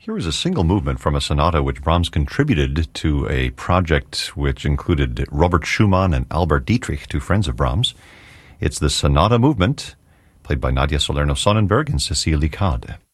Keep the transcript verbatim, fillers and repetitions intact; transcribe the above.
Here is a single movement from a sonata which Brahms contributed to a project which included Robert Schumann and Albert Dietrich, two friends of Brahms. It's the sonata movement, played by Nadia Salerno-Sonnenberg and Cécile Licade.